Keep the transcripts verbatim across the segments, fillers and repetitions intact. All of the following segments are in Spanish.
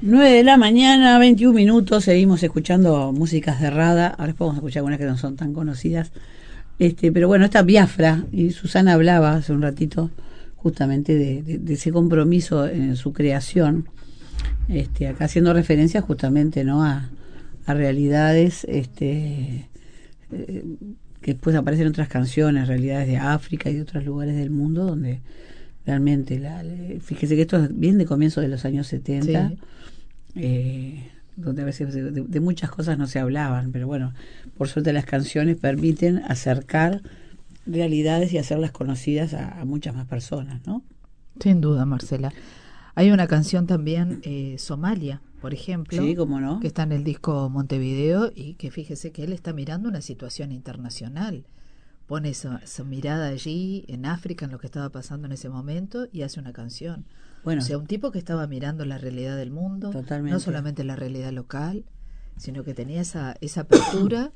nueve de la mañana, veintiún minutos, seguimos escuchando músicas de Rada. Ahora podemos escuchar algunas que no son tan conocidas. Este, pero bueno, esta Biafra, y Susana hablaba hace un ratito justamente de, de, de ese compromiso en su creación, este, acá haciendo referencia justamente, ¿no?, a, a realidades este, eh, que después aparecen en otras canciones, realidades de África y de otros lugares del mundo donde realmente, la, le, fíjese que esto es bien de comienzo de los años setenta, sí. eh, donde a veces de, de, de muchas cosas no se hablaban, pero bueno, por suerte las canciones permiten acercar realidades y hacerlas conocidas a, a muchas más personas, ¿no? Sin duda, Marcela. Hay una canción también, eh, Somalia, por ejemplo, sí, cómo no, que está en el disco Montevideo, y que fíjese que él está mirando una situación internacional. Pone esa, esa mirada allí en África, en lo que estaba pasando en ese momento, y hace una canción. Bueno, o sea, un tipo que estaba mirando la realidad del mundo, totalmente, no solamente la realidad local, sino que tenía esa, esa apertura,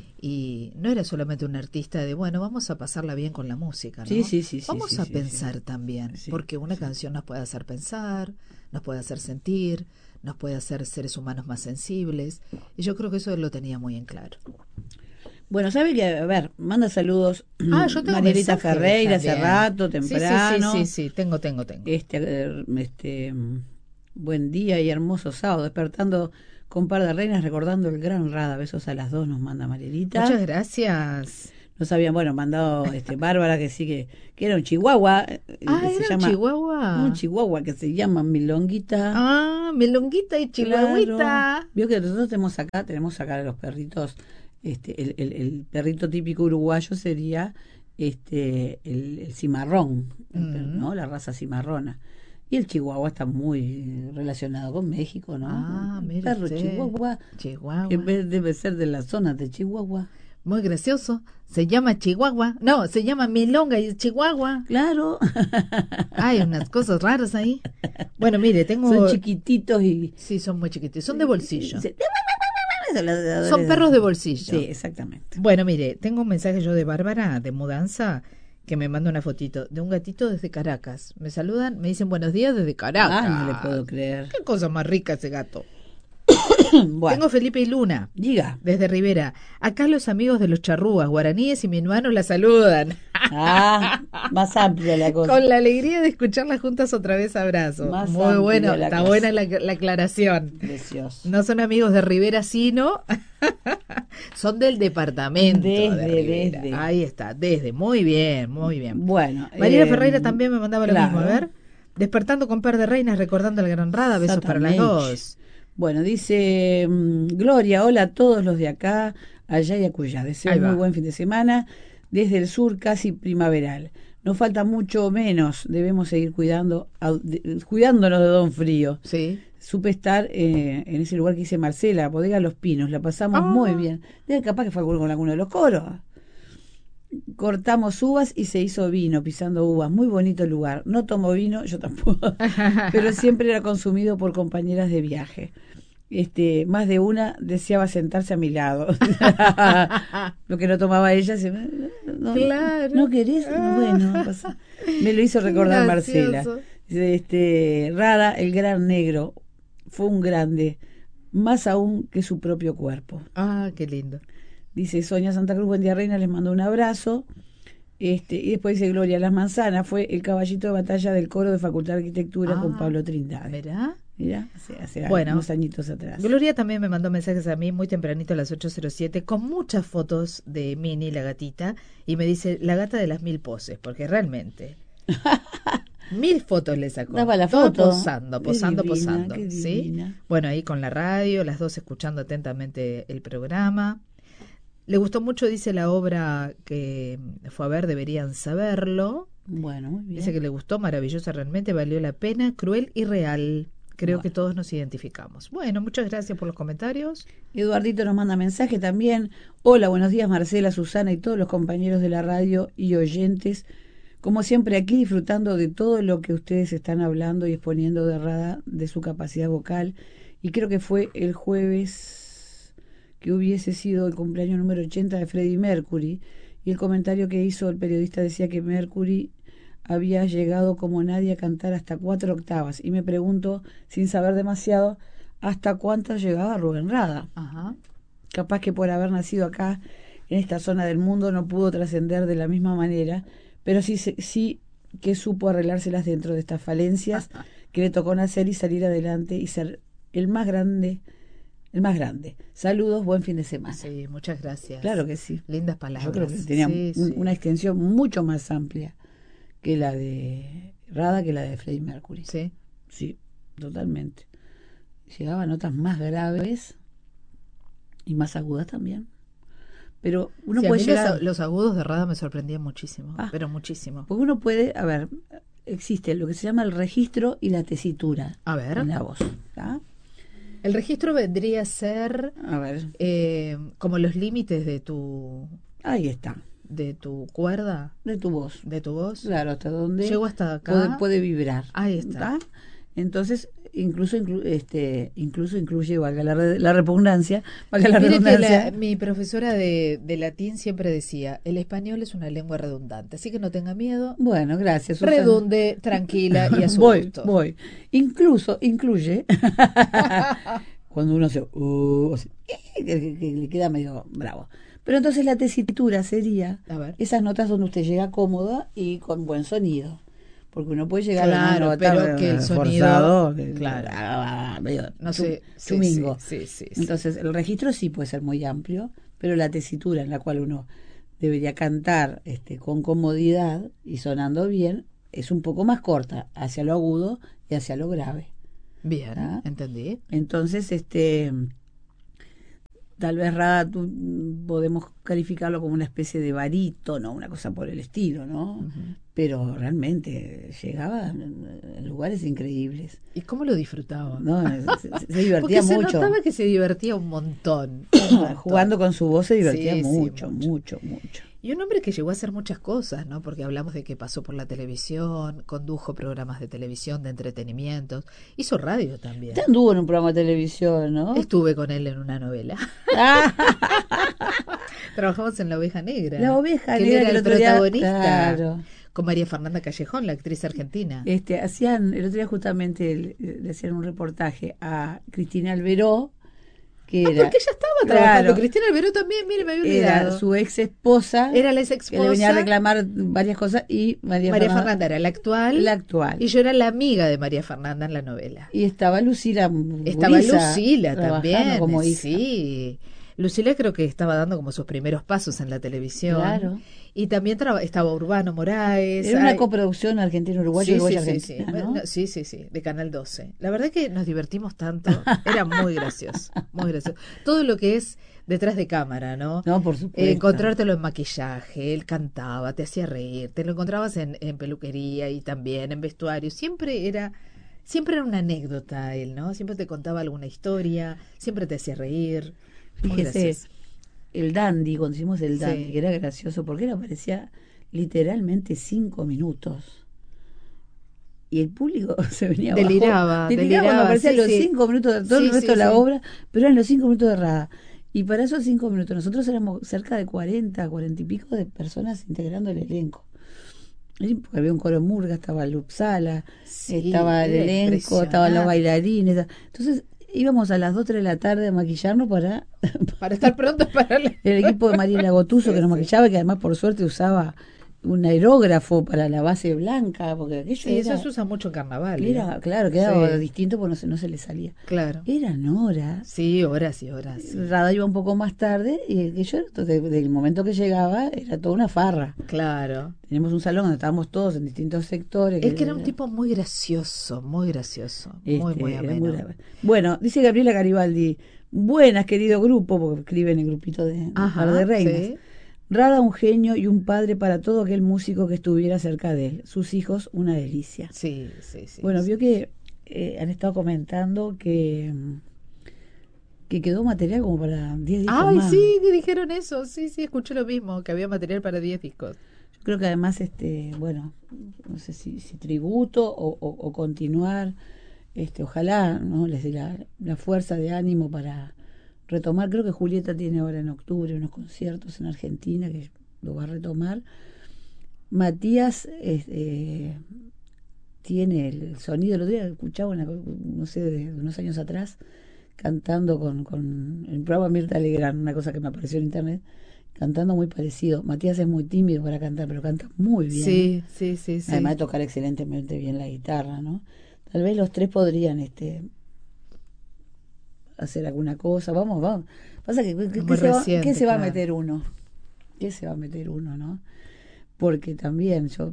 y no era solamente un artista de, bueno, vamos a pasarla bien con la música, ¿no? Sí, sí, sí, vamos sí, a sí, pensar sí, también, sí, porque una sí. canción nos puede hacer pensar, nos puede hacer sentir, nos puede hacer seres humanos más sensibles, y yo creo que eso él lo tenía muy en claro. Bueno, ¿sabe que? A ver, manda saludos. Ah, yo tengo Marielita Ferreira hace rato, temprano. Sí, sí, sí, sí, sí, tengo, tengo, tengo. Este, este, buen día y hermoso sábado, despertando con par de reinas, recordando el gran Rada. Besos a las dos, nos manda Marielita. Muchas gracias. Nos habían, bueno, mandado este, Bárbara, que sí que, que era un chihuahua. Ah, que era se un llama, chihuahua. Un chihuahua que se llama Milonguita. Ah, Milonguita y chihuahuita. Claro. Vio que nosotros tenemos acá, tenemos acá los perritos. Este, el, el, el perrito típico uruguayo sería este el, el cimarrón, mm. ¿no? La raza cimarrona. Y el chihuahua está muy relacionado con México, ¿no? Ah, el mira perro usted. chihuahua, Chihuahua. que debe ser de la zona de Chihuahua. Muy gracioso. Se llama Chihuahua. No, se llama Milonga y Chihuahua. Claro. Hay unas cosas raras ahí. Bueno, mire, tengo... Son chiquititos y... Sí, son muy chiquititos. Son de bolsillo. Sí. Son perros de bolsillo. Sí, exactamente. Bueno, mire, tengo un mensaje yo de Bárbara, de mudanza, que me manda una fotito de un gatito desde Caracas. Me saludan, me dicen buenos días desde Caracas. Ah, no le puedo creer. Qué cosa más rica ese gato. Bueno, tengo Felipe y Luna. Diga. Desde Rivera. Acá los amigos de los charrúas, guaraníes y minuanos la saludan. Ah, más amplia la cosa. Con la alegría de escucharlas juntas otra vez, abrazo. Más Muy bueno, está cosa. buena la, la aclaración. Precioso. No son amigos de Rivera, sino son del departamento desde, de Rivera. Desde. Ahí está, desde. Muy bien, muy bien. Bueno. Mariela eh, Ferreira también me mandaba claro. lo mismo, a ver. Despertando con par de reinas, recordando la gran Rada, besos para las dos. Bueno, dice um, Gloria, hola a todos los de acá, allá y acullá. Deseo un muy buen fin de semana, desde el sur casi primaveral. No falta mucho menos, debemos seguir cuidando, a, de, cuidándonos de Don Frío. Sí. Supe estar eh, en ese lugar que dice Marcela, Bodega Los Pinos, la pasamos ah. muy bien. Debe capaz que fue con alguno de los coros. Cortamos uvas y se hizo vino, pisando uvas. Muy bonito el lugar. No tomo vino, yo tampoco, pero siempre era consumido por compañeras de viaje. Este, más de una deseaba sentarse a mi lado. Lo que no tomaba ella, se, no, claro. no querés, no, bueno, no pasa. Me lo hizo recordar Marcela. Este, Rada, el gran negro, fue un grande, más aún que su propio cuerpo. Ah, qué lindo. Dice Sonia Santa Cruz, buen día reina, les mando un abrazo. Este, y después dice Gloria Las Manzanas, fue el caballito de batalla del coro de Facultad de Arquitectura ah, con Pablo Trindade. ¿Mirá? Mirá, hace, hace bueno, unos añitos atrás. Gloria también me mandó mensajes a mí muy tempranito a las ocho cero siete con muchas fotos de Minnie, la gatita, y me dice, la gata de las mil poses, porque realmente... Mil fotos le sacó. Daba la foto. Posando, posando, qué divina, posando. qué ¿sí? divina. Bueno, ahí con la radio, las dos escuchando atentamente el programa. Le gustó mucho, dice, la obra que fue a ver, deberían saberlo. Bueno, muy bien. Dice que le gustó, maravillosa realmente, valió la pena, cruel y real. Creo bueno. que todos nos identificamos. Bueno, muchas gracias por los comentarios. Eduardito nos manda mensaje también. Hola, buenos días Marcela, Susana y todos los compañeros de la radio y oyentes. Como siempre aquí disfrutando de todo lo que ustedes están hablando y exponiendo de Rada, de su capacidad vocal. Y creo que fue el jueves que hubiese sido el cumpleaños número ochenta de Freddie Mercury. Y el comentario que hizo el periodista decía que Mercury había llegado como nadie a cantar hasta cuatro octavas. Y me pregunto, sin saber demasiado, hasta cuántas llegaba Rubén Rada. Ajá. Capaz que por haber nacido acá, en esta zona del mundo, no pudo trascender de la misma manera, pero sí, sí que supo arreglárselas dentro de estas falencias que le tocó nacer y salir adelante y ser el más grande, el más grande. Saludos, buen fin de semana. Sí, muchas gracias. Claro que sí. Lindas palabras. Yo creo que tenía sí, un, sí. una extensión mucho más amplia que la de Rada, que la de Freddie Mercury. Sí. Sí, totalmente. Llegaba a notas más graves y más agudas también. Pero uno sí, puede a mí llegar... los, los agudos de Rada me sorprendían muchísimo, ah, pero muchísimo. Porque uno puede, a ver, existe lo que se llama el registro y la tesitura a ver. en la voz. ¿Ah? El registro vendría a ser a ver. Eh, como los límites de tu... Ahí está. De tu cuerda. De tu voz. De tu voz. Claro, hasta donde... Llego hasta acá. Puede, puede vibrar. Ahí está. ¿Ah? Entonces, incluso inclu, este incluso incluye, valga la, la repugnancia, valga la Mire redundancia. Que la, mi profesora de, de latín siempre decía, el español es una lengua redundante, así que no tenga miedo. Bueno, gracias, Susana. Redunde, tranquila y a su voy, gusto. Voy, Incluso, incluye, cuando uno se... Uh, que, que, que le queda medio bravo. Pero entonces la tesitura sería esas notas donde usted llega cómoda y con buen sonido. Porque uno puede llegar claro, a una nota pero que el forzado, sonido, claro, ah, medio no sé, chumingo. Sí, sí, sí, entonces sí. el registro sí puede ser muy amplio, pero la tesitura en la cual uno debería cantar este, con comodidad y sonando bien es un poco más corta hacia lo agudo y hacia lo grave. Bien, ¿Ah? entendí. Entonces, este, tal vez Rada tú, podemos calificarlo como una especie de barítono, una cosa por el estilo, ¿no? Uh-huh. Pero realmente llegaba en lugares increíbles. ¿Y cómo lo disfrutaba? No, se, se divertía Porque se mucho. Se notaba que se divertía un montón. Un montón. Jugando con su voz se divertía sí, mucho, sí, mucho, mucho, mucho. Y un hombre que llegó a hacer muchas cosas, ¿no? Porque hablamos de que pasó por la televisión, condujo programas de televisión, de entretenimientos, hizo radio también. Usted anduvo en un programa de televisión, ¿no? Estuve con él en una novela. Trabajamos en La Oveja Negra. La Oveja que Negra, era el el otro protagonista. Día, claro. Con María Fernanda Callejón, la actriz argentina. Este, hacían, el otro día justamente le, le hacían un reportaje a Cristina Alberó, que ah, era, porque ella estaba trabajando. Claro, Cristina Alberó también, mire, me había olvidado. Era su ex esposa. Era la ex esposa. Que le venía a reclamar varias cosas y María, María Fernanda, Fernanda era la actual. La actual. Y yo era la amiga de María Fernanda en la novela. Y estaba Lucila. Estaba Gurisa, Lucila también. Como hija. Sí. Lucila creo que estaba dando como sus primeros pasos en la televisión. Claro. Y también traba, estaba Urbano Moraes. Era una Ay, coproducción argentino-uruguayo sí, y uruguaya sí, argentina, sí, ¿no? ¿no? sí, sí, sí, de Canal doce. La verdad que nos divertimos tanto. Era muy gracioso, muy gracioso. Todo lo que es detrás de cámara, ¿no? No, por supuesto. Eh, encontrártelo en maquillaje, él cantaba, te hacía reír, te lo encontrabas en, en peluquería y también en vestuario. Siempre era... Siempre era una anécdota él, ¿no? Siempre te contaba alguna historia, siempre te hacía reír. Fíjese, el dandy, cuando hicimos el dandy, sí. que era gracioso, porque él aparecía literalmente cinco minutos. Y el público se venía deliraba, abajo. Deliraba, deliraba cuando aparecían sí, los sí. cinco minutos de todo sí, el resto sí, de la sí. obra, pero eran los cinco minutos de Rada. Y para esos cinco minutos, nosotros éramos cerca de cuarenta, cuarenta y pico de personas integrando el elenco. Porque había un coro murga, estaba Lupsala, sí, estaba el elenco, estaban los bailarines. Entonces íbamos a las dos, tres de la tarde a maquillarnos para... para estar prontos para... El equipo de Mariela Gotuso, sí, que nos maquillaba, sí. que además por suerte usaba un aerógrafo para la base blanca, porque aquello sí, era, eso se usa mucho en carnaval. Era, ¿eh? Claro, quedaba sí. distinto porque no se, no se le salía. Claro. Eran horas. Sí, horas y horas. Sí. Rada iba un poco más tarde y aquello, desde el momento que llegaba, era toda una farra. Claro. Teníamos un salón donde estábamos todos en distintos sectores. Es que era un tipo muy gracioso, muy gracioso, este, muy, muy ameno. Muy bueno, dice Gabriela Garibaldi, buenas, querido grupo, porque escribe en el grupito de, Ajá, de, de Reinas. Sí. Rada, un genio y un padre para todo aquel músico que estuviera cerca de él. Sus hijos, una delicia. Sí, sí, sí. Bueno, sí. vio que eh, han estado comentando que que quedó material como para diez discos Ay, más. sí, que dijeron eso. Sí, sí, escuché lo mismo, que había material para diez discos. Yo creo que además, este bueno, no sé si, si tributo o, o, o continuar, este ojalá, ¿no? Les dé la, la fuerza de ánimo para retomar. Creo que Julieta tiene ahora en octubre unos conciertos en Argentina que lo va a retomar. Matías es, eh, tiene el sonido, el otro día escuchaba una, no sé, de unos años atrás, cantando con, con el programa Mirta Legrand, una cosa que me apareció en internet, cantando muy parecido. Matías es muy tímido para cantar, pero canta muy bien. Sí, sí, sí, sí. Además de tocar excelentemente bien la guitarra, ¿no? Tal vez los tres podrían este hacer alguna cosa. Vamos, vamos. Pasa que ¿qué, Muy se, va, reciente, ¿qué se va a claro. meter uno? ¿Qué se va a meter uno, no? Porque también yo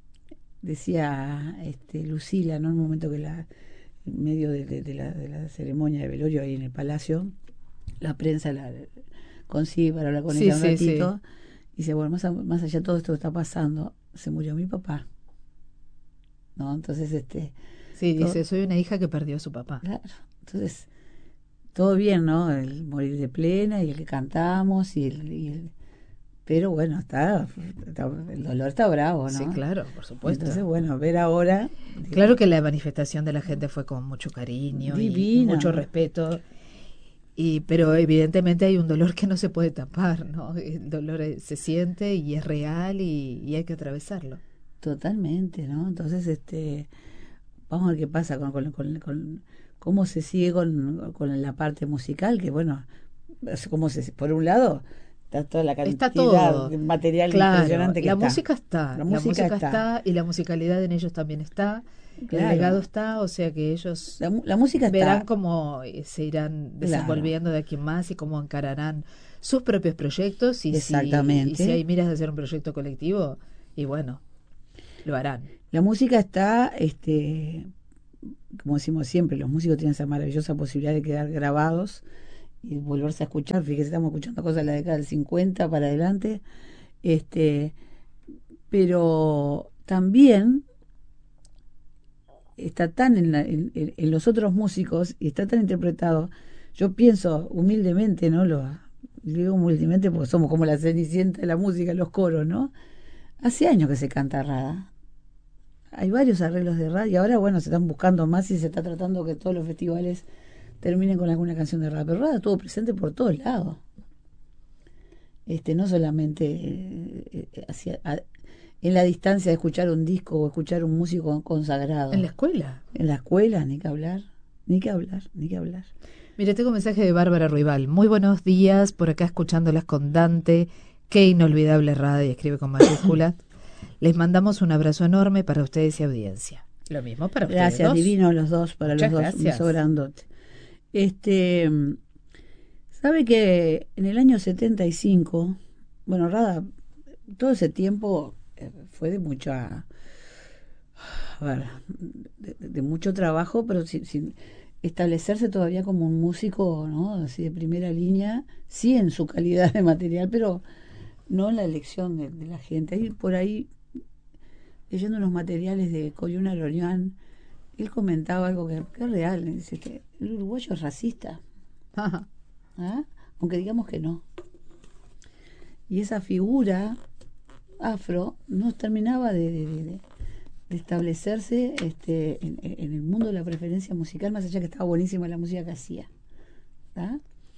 decía este Lucila, ¿no? En un momento que la en medio de, de, de, la, de la ceremonia de velorio ahí en el palacio, la prensa la consigue para hablar con Sí, ella un sí, sí. ratito. Y dice, bueno, más, a, más allá de todo esto que está pasando, se murió mi papá, ¿no? Entonces, este... Sí, todo, dice, soy una hija que perdió a su papá. Claro, entonces, todo bien, ¿no? El morir de plena y el que cantamos y el... Y el pero bueno, está, está, el dolor está bravo, ¿no? Sí, claro, por supuesto. Entonces, bueno, ver ahora... Claro que la manifestación de la gente fue con mucho cariño y, y mucho respeto. Y, pero evidentemente hay un dolor que no se puede tapar, ¿no? El dolor se siente y es real y, y hay que atravesarlo. Totalmente, ¿no? Entonces, este, vamos a ver qué pasa con, con, con, con cómo se sigue con, con la parte musical, que bueno, como se, por un lado está toda la cantidad está todo. de material Claro, impresionante que la está. música está, La la música, música está. está y la musicalidad en ellos también está. Claro. El legado está, o sea que ellos la, la música verán está. cómo se irán desenvolviendo claro. de aquí en más y cómo encararán sus propios proyectos y Exactamente. Si, y si hay miras de hacer un proyecto colectivo, y bueno, lo harán. La música está, este, como decimos siempre, los músicos tienen esa maravillosa posibilidad de quedar grabados y volverse a escuchar. Fíjese, estamos escuchando cosas de la década del cincuenta para adelante, este, pero también está tan en, la, en, en los otros músicos y está tan interpretado. Yo pienso humildemente, ¿no? Lo digo humildemente porque somos como la cenicienta de la música, los coros, ¿no? Hace años que se canta Rada. Hay varios arreglos de Rada y ahora, bueno, se están buscando más y se está tratando que todos los festivales terminen con alguna canción de Rada. Pero Rada estuvo presente por todos lados. Este, no solamente eh, eh, hacia, a, en la distancia de escuchar un disco o escuchar un músico consagrado. En la escuela. En la escuela, ni que hablar, ni que hablar, ni que hablar. Mire, tengo un mensaje de Bárbara Ruibal. Muy buenos días, por acá escuchándolas con Dante. Qué inolvidable Rada, y escribe con mayúsculas. Les mandamos un abrazo enorme para ustedes y audiencia. Lo mismo para ustedes. Gracias, dos. divino los dos, para Muchas los dos, gracias. un beso grandote. Este, sabe que en el año setenta y cinco, bueno, Rada, todo ese tiempo eh, fue de mucha, a ver, de, de mucho trabajo, pero sin, sin establecerse todavía como un músico, ¿no? Así de primera línea, sí en su calidad de material, pero no en la elección de, de la gente. Ahí por ahí, leyendo unos materiales de Coyuna Lorian, él comentaba algo que, que es real, dice que el uruguayo es racista. Ajá. ¿Ah? Aunque digamos que no. Y esa figura afro no terminaba de, de, de, de establecerse este, en, en el mundo de la preferencia musical, más allá que estaba buenísima la música que hacía. ¿Ah?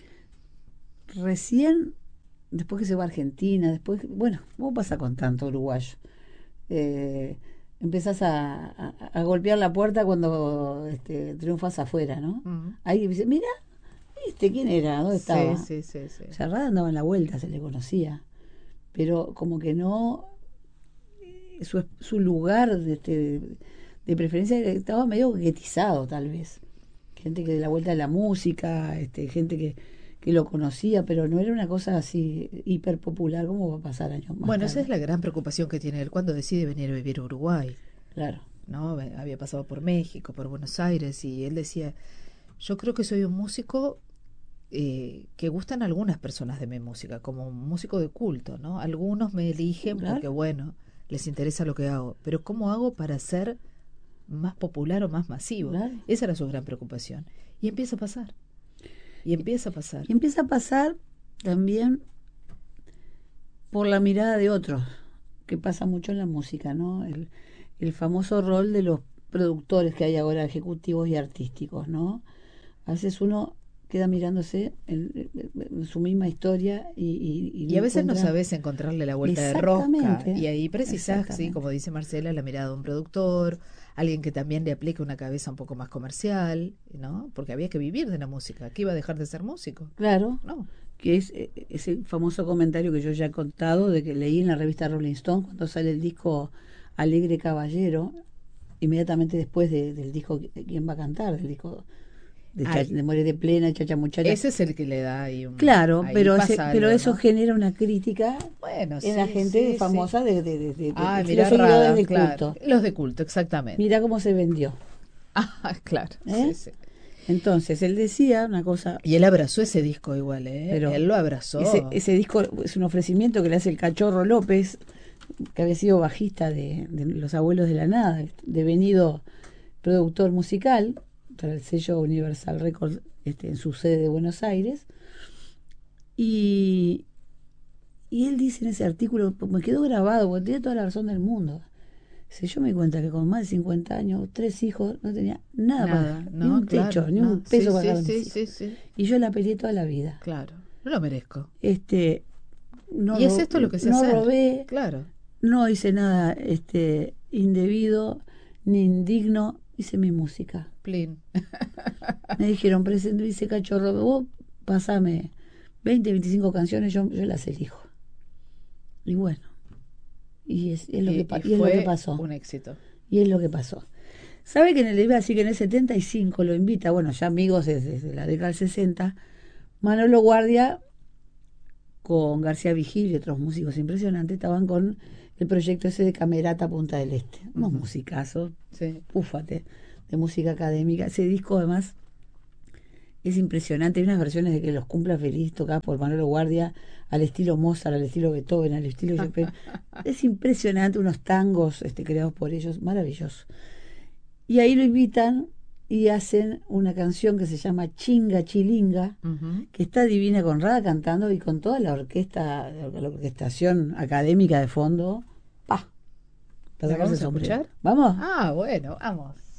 Recién, después que se va a Argentina, después, bueno, ¿cómo pasa con tanto uruguayo? Eh, empezás a, a, a golpear la puerta cuando este, triunfas afuera, ¿no? Uh-huh. Ahí dice, mira, ¿este quién era? ¿Dónde estaba? Sí, sí, sí, sí. O sea, Rada andaba en la vuelta, se le conocía, pero como que no, su, su lugar de, de, de preferencia estaba medio guetizado, tal vez. Gente que de la vuelta de la música, este, gente que que lo conocía, pero no era una cosa así hiper popular. ¿Cómo va a pasar años más Bueno, tarde? Esa es la gran preocupación que tiene él cuando decide venir a vivir a Uruguay. Claro. ¿No? Había pasado por México, por Buenos Aires, y él decía, yo creo que soy un músico eh, que gustan algunas personas de mi música, como un músico de culto, ¿no? Algunos me eligen claro. porque, bueno, les interesa lo que hago, pero ¿cómo hago para ser más popular o más masivo? Claro. Esa era su gran preocupación. Y empieza a pasar. Y empieza a pasar. Y empieza a pasar también por la mirada de otros, que pasa mucho en la música, ¿no? El, el famoso rol de los productores que hay ahora, ejecutivos y artísticos, ¿no? A veces uno queda mirándose en, en su misma historia y, y, y, y y a veces encuentra... no sabes encontrarle la vuelta de rosca y ahí precisás, sí, como dice Marcela, la mirada de un productor, alguien que también le aplique una cabeza un poco más comercial, ¿no? Porque había que vivir de la música, que iba a dejar de ser músico. Claro, no, que es ese famoso comentario que yo ya he contado, de que leí en la revista Rolling Stone cuando sale el disco Alegre Caballero, inmediatamente después de, del disco ¿Quién va a cantar? Del disco de, Chacha, de Muere de Plena, Chacha Muchacha. Ese es el que le da ahí un... Claro, ahí pero, ese, algo, pero eso ¿no? genera una crítica bueno, en sí, la gente sí, famosa sí. de, de, de, de, ah, de mira, los seguidores del claro. culto. Los de culto, exactamente. Mira cómo se vendió. Ah, claro. ¿Eh? Sí, sí. Entonces, él decía una cosa... Y él abrazó ese disco igual, ¿eh? Pero él lo abrazó. Ese, ese disco es un ofrecimiento que le hace el Cachorro López, que había sido bajista de, de Los Abuelos de la Nada, devenido productor musical para el sello Universal Records este, en su sede de Buenos Aires. Y, y él dice en ese artículo, me quedó grabado, porque tiene toda la razón del mundo. Si yo me di cuenta que con más de cincuenta años, tres hijos, no tenía nada, nada para, no, ni un claro, techo, ni no. un peso sí, para sí, sí, sí, mis sí, hijos. sí. Y yo la peleé toda la vida. Claro, no lo merezco. Este, no y es esto lo que se no hace. robé, claro. no hice nada este indebido ni indigno, hice mi música. Plin. Me dijeron, presento, dice Cachorro, vos pasame veinte, veinticinco canciones, yo, yo las elijo. Y bueno, y es, es lo, y, que, y y es fue lo que pasó. un éxito. Y es lo que pasó. ¿Sabe que en el, así que en el setenta y cinco lo invita, bueno, ya amigos desde, desde la década del sesenta, Manolo Guardia con García Vigil y otros músicos impresionantes, estaban con el proyecto ese de Camerata Punta del Este, unos uh-huh. musicazos, sí. púfate, de música académica. Ese disco además es impresionante, hay unas versiones de Que los cumpla feliz tocadas por Manolo Guardia al estilo Mozart, al estilo Beethoven, al estilo Chopin. Es impresionante, unos tangos este, creados por ellos, maravillosos. Y ahí lo invitan y hacen una canción que se llama Chinga Chilinga, uh-huh. que está divina, con Rada cantando y con toda la orquesta, la orquestación académica de fondo. ¡Pah! ¿La vamos a escuchar? ¿Vamos? Ah, bueno, vamos.